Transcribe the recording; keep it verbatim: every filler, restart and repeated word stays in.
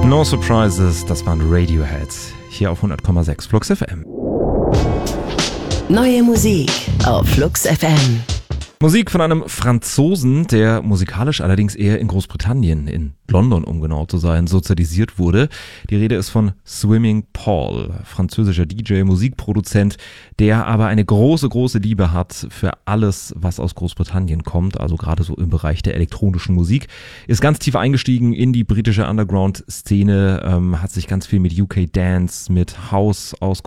No Surprises, das waren Radiohead. Hier auf hundert Komma sechs Flux F M. Neue Musik auf Flux F M. Musik von einem Franzosen, der musikalisch allerdings eher in Großbritannien, in London um genau zu sein, sozialisiert wurde. Die Rede ist von Swimming Paul, französischer D J, Musikproduzent, der aber eine große, große Liebe hat für alles, was aus Großbritannien kommt, also gerade so im Bereich der elektronischen Musik. Ist ganz tief eingestiegen in die britische Underground-Szene, ähm, hat sich ganz viel mit U K Dance, mit House aus